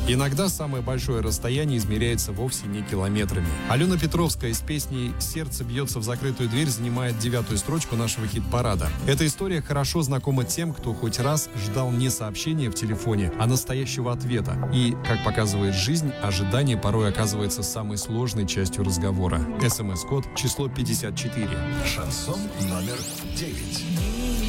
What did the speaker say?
Иногда самое большое расстояние измеряется вовсе не километрами. Алена Петровская с песней «Сердце бьется в закрытую дверь» занимает 9-ю строчку нашего хит-парада. Эта история хорошо знакома тем, кто хоть раз ждал не сообщения в телефоне, а настоящего ответа. И, как показывает жизнь, ожидание порой оказывается самой сложной частью разговора. СМС-код число 54. Шансон номер 9.